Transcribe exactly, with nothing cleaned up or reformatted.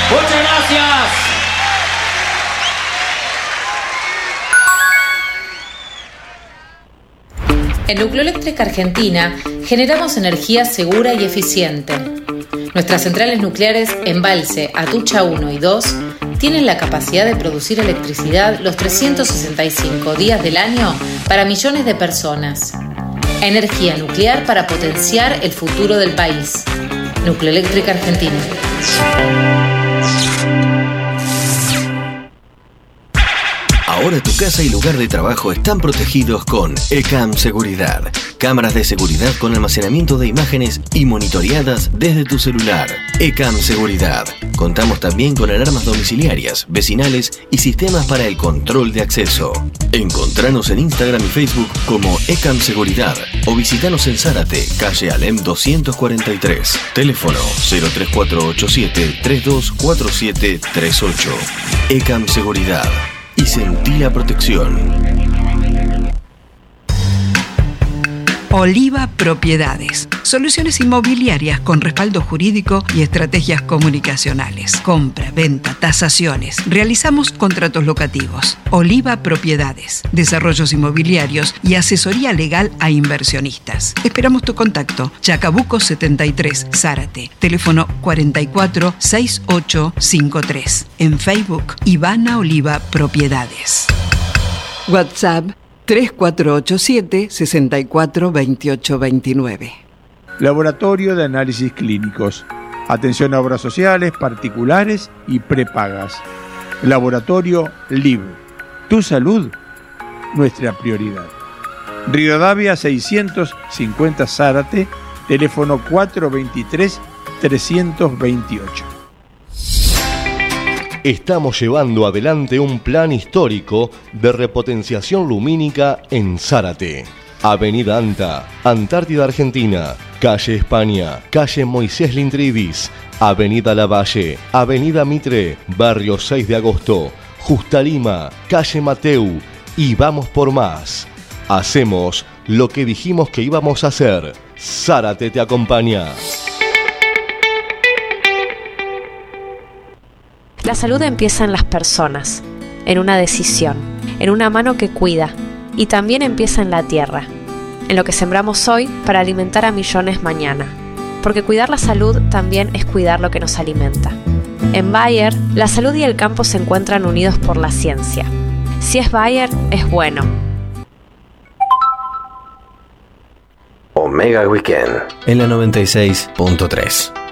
Muchas gracias. En Nucleoeléctrica Argentina generamos energía segura y eficiente. Nuestras centrales nucleares Embalse, Atucha uno y dos tienen la capacidad de producir electricidad los trescientos sesenta y cinco días del año para millones de personas. Energía nuclear para potenciar el futuro del país. Nucleoeléctrica Argentina. Ahora tu casa y lugar de trabajo están protegidos con ECAM Seguridad. Cámaras de seguridad con almacenamiento de imágenes y monitoreadas desde tu celular. ECAM Seguridad. Contamos también con alarmas domiciliarias, vecinales y sistemas para el control de acceso. Encontranos en Instagram y Facebook como ECAM Seguridad o visitanos en Zárate, calle Alem doscientos cuarenta y tres. Teléfono cero tres cuatro ocho siete tres dos cuatro siete tres ocho. ECAM Seguridad. Y sentí la protección. Oliva Propiedades. Soluciones inmobiliarias con respaldo jurídico y estrategias comunicacionales. Compra, venta, tasaciones. Realizamos contratos locativos. Oliva Propiedades. Desarrollos inmobiliarios y asesoría legal a inversionistas. Esperamos tu contacto. Chacabuco setenta y tres, Zárate. Teléfono cuarenta y cuatro sesenta y ocho cincuenta y tres. En Facebook, Ivana Oliva Propiedades. WhatsApp tres cuatro ocho siete, seis cuatro dos ocho dos nueve. Laboratorio de Análisis Clínicos. Atención a obras sociales, particulares y prepagas. Laboratorio L I B. Tu salud, nuestra prioridad. Rivadavia seiscientos cincuenta Zárate, teléfono cuatro dos tres, tres dos ocho. Estamos llevando adelante un plan histórico de repotenciación lumínica en Zárate. Avenida Anta, Antártida Argentina, calle España, calle Moisés Lintrivis, Avenida Lavalle, Avenida Mitre, Barrio seis de agosto, Justa Lima, calle Mateu y vamos por más. Hacemos lo que dijimos que íbamos a hacer. Zárate te acompaña. La salud empieza en las personas, en una decisión, en una mano que cuida, y también empieza en la tierra, en lo que sembramos hoy para alimentar a millones mañana. Porque cuidar la salud también es cuidar lo que nos alimenta. En Bayer, la salud y el campo se encuentran unidos por la ciencia. Si es Bayer, es bueno. Omega Weekend en la noventa y seis punto tres.